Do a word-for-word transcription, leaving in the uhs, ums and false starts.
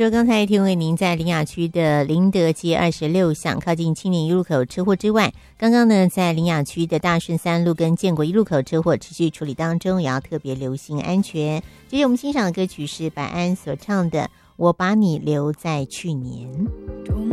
除了刚才听为您在苓雅区的林德街二十六巷靠近青年一路口车祸之外，刚刚呢在苓雅区的大顺三路跟建国一路口车祸持续处理当中，也要特别留心安全。接着我们欣赏的歌曲是白安所唱的《我把你留在去年》。